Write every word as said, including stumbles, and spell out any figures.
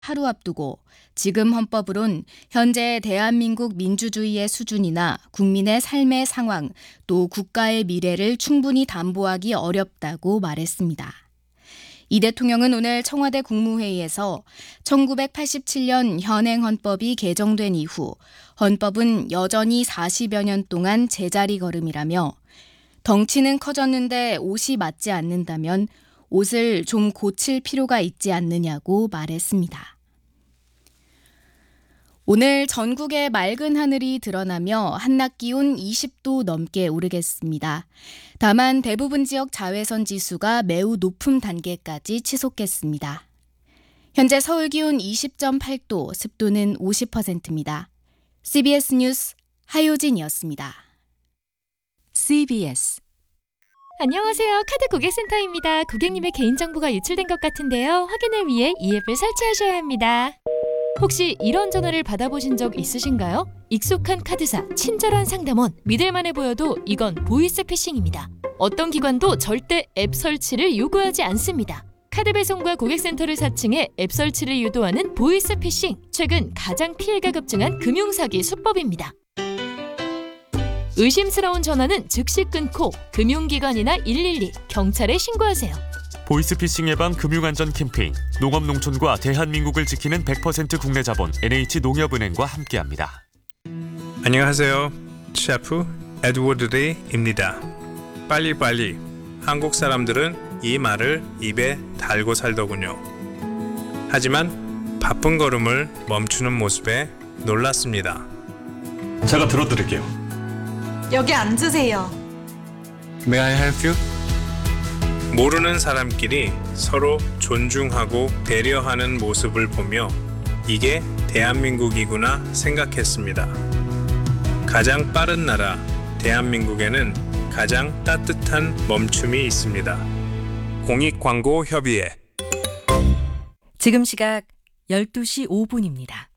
하루 앞두고 지금 헌법으론 현재 대한민국 민주주의의 수준이나 국민의 삶의 상황 또 국가의 미래를 충분히 담보하기 어렵다고 말했습니다. 이 대통령은 오늘 청와대 국무회의에서 천구백팔십칠 년 현행 헌법이 개정된 이후 헌법은 여전히 사십여 년 동안 제자리 걸음이라며 덩치는 커졌는데 옷이 맞지 않는다면 옷을 좀 고칠 필요가 있지 않느냐고 말했습니다. 오늘 전국의 맑은 하늘이 드러나며 한낮 기온 이십 도 넘게 오르겠습니다. 다만 대부분 지역 자외선 지수가 매우 높은 단계까지 치솟겠습니다. 현재 서울 기온 이십 점 팔 도, 습도는 오십 퍼센트입니다. 씨비에스 뉴스 하효진이었습니다. 씨비에스 안녕하세요. 카드 고객센터입니다. 고객님의 개인정보가 유출된 것 같은데요. 확인을 위해 이 앱을 설치하셔야 합니다. 혹시 이런 전화를 받아보신 적 있으신가요? 익숙한 카드사, 친절한 상담원, 믿을만해 보여도 이건 보이스피싱입니다. 어떤 기관도 절대 앱 설치를 요구하지 않습니다. 카드 배송과 고객센터를 사칭해 앱 설치를 유도하는 보이스피싱, 최근 가장 피해가 급증한 금융사기 수법입니다. 의심스러운 전화는 즉시 끊고 금융기관이나 일일이, 경찰에 신고하세요. 보이스피싱 예방 금융안전 캠페인 농업농촌과 대한민국을 지키는 백 퍼센트 국내 자본 엔에이치농협은행과 함께합니다. 안녕하세요. 셰프 에드워드 레이입니다. 빨리빨리. 한국 사람들은 이 말을 입에 달고 살더군요. 하지만 바쁜 걸음을 멈추는 모습에 놀랐습니다. 제가 들어드릴게요. 여기 앉으세요. May I help you? 모르는 사람끼리 서로 존중하고 배려하는 모습을 보며 이게 대한민국이구나 생각했습니다. 가장 빠른 나라 대한민국에는 가장 따뜻한 멈춤이 있습니다. 공익광고협의회. 지금 시각 열두 시 오 분입니다.